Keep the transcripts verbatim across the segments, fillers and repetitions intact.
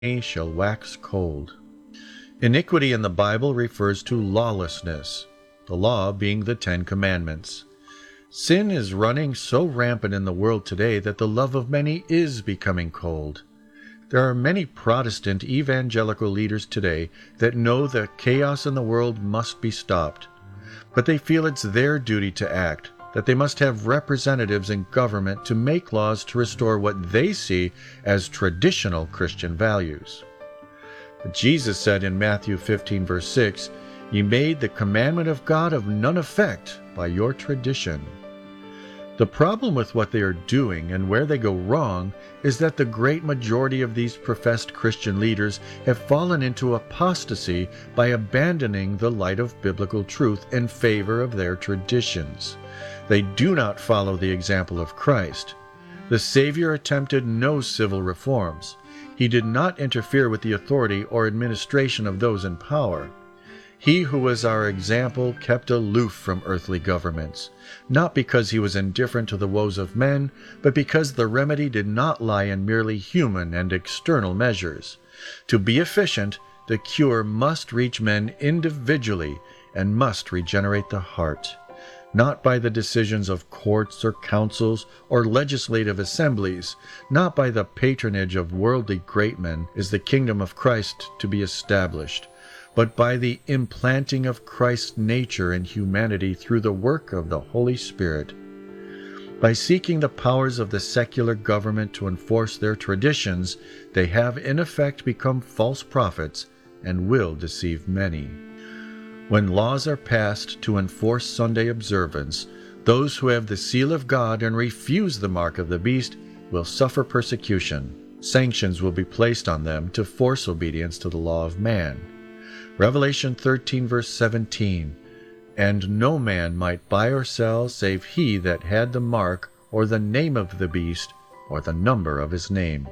shall wax cold. Iniquity in the Bible refers to lawlessness, the law being the Ten Commandments. Sin is running so rampant in the world today that the love of many is becoming cold. There are many Protestant evangelical leaders today that know that chaos in the world must be stopped, but they feel it's their duty to act, that they must have representatives in government to make laws to restore what they see as traditional Christian values. But Jesus said in Matthew fifteen, verse six, "Ye made the commandment of God of none effect by your tradition." The problem with what they are doing and where they go wrong is that the great majority of these professed Christian leaders have fallen into apostasy by abandoning the light of biblical truth in favor of their traditions. They do not follow the example of Christ. The Savior attempted no civil reforms. He did not interfere with the authority or administration of those in power. He who was our example kept aloof from earthly governments, not because he was indifferent to the woes of men, but because the remedy did not lie in merely human and external measures. To be efficient, the cure must reach men individually and must regenerate the heart. Not by the decisions of courts or councils or legislative assemblies, not by the patronage of worldly great men is the kingdom of Christ to be established, but by the implanting of Christ's nature in humanity through the work of the Holy Spirit. By seeking the powers of the secular government to enforce their traditions, they have in effect become false prophets and will deceive many. When laws are passed to enforce Sunday observance, those who have the seal of God and refuse the mark of the beast will suffer persecution. Sanctions will be placed on them to force obedience to the law of man. Revelation thirteen, verse seventeen, "And no man might buy or sell save he that had the mark or the name of the beast or the number of his name."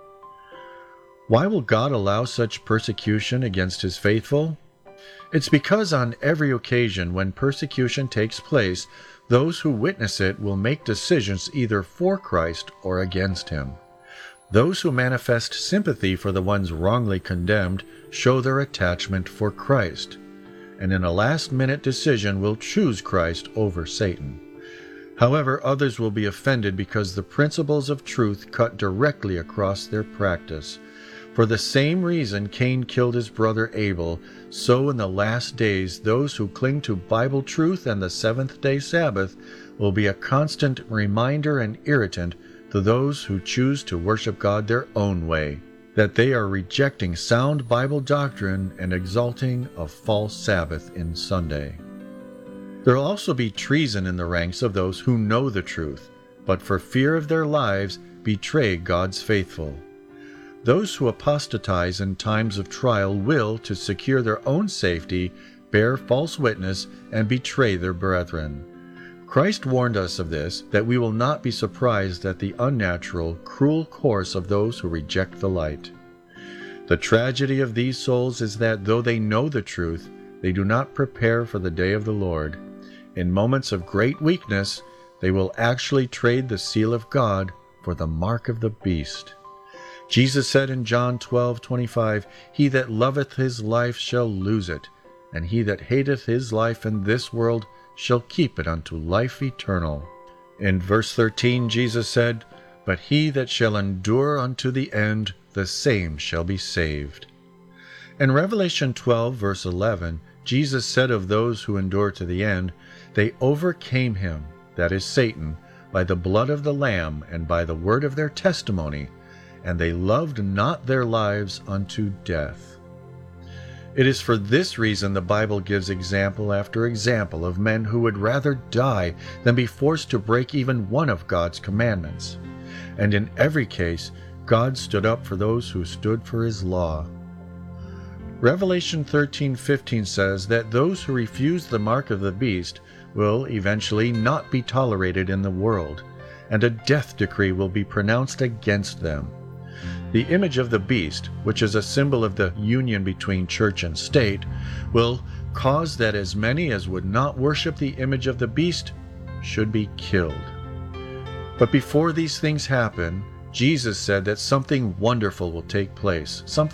Why will God allow such persecution against his faithful? It's because on every occasion when persecution takes place, those who witness it will make decisions either for Christ or against him. Those who manifest sympathy for the ones wrongly condemned show their attachment for Christ, and in a last-minute decision will choose Christ over Satan. However, others will be offended because the principles of truth cut directly across their practice. For the same reason Cain killed his brother Abel, so in the last days those who cling to Bible truth and the seventh-day Sabbath will be a constant reminder and irritant to those who choose to worship God their own way, that they are rejecting sound Bible doctrine and exalting a false Sabbath in Sunday. There will also be treason in the ranks of those who know the truth, but for fear of their lives betray God's faithful. Those who apostatize in times of trial will, to secure their own safety, bear false witness and betray their brethren. Christ warned us of this, that we will not be surprised at the unnatural, cruel course of those who reject the light. The tragedy of these souls is that though they know the truth, they do not prepare for the day of the Lord. In moments of great weakness, they will actually trade the seal of God for the mark of the beast. Jesus said in John twelve twenty-five, "He that loveth his life shall lose it, and he that hateth his life in this world shall keep it unto life eternal." In verse thirteen, Jesus said, "But he that shall endure unto the end, the same shall be saved." In Revelation twelve, verse eleven, Jesus said of those who endure to the end, "They overcame him," that is Satan, "by the blood of the Lamb and by the word of their testimony, and they loved not their lives unto death." It is for this reason the Bible gives example after example of men who would rather die than be forced to break even one of God's commandments. And in every case, God stood up for those who stood for his law. Revelation thirteen fifteen says that those who refuse the mark of the beast will eventually not be tolerated in the world, and a death decree will be pronounced against them. The image of the beast, which is a symbol of the union between church and state, will cause that as many as would not worship the image of the beast should be killed. But before these things happen, Jesus said that something wonderful will take place, something